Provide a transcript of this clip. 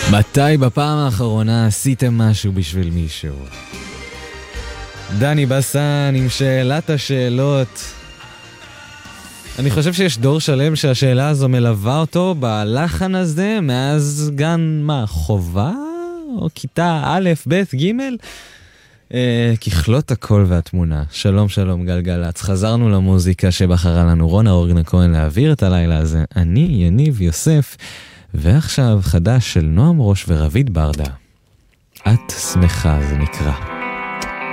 מתי בפעם האחרונה עשיתם משהו בשביל מישהו? דני בסן עם שאלת השאלות. אני חושב שיש דור שלם שהשאלה הזו מלווה אותו בלחן הזה מאז גן חובה? או כיתה א', ב', ג'? ככלות הקול והתמונה. שלום שלום גלגלץ, חזרנו למוזיקה שבחרה לנו רונה אורגנה כהן להעביר את הלילה הזה. אני יניב יוסף, ועכשיו חדש של נועם ראש ורביד ברדה. את שמחה זה נקרא.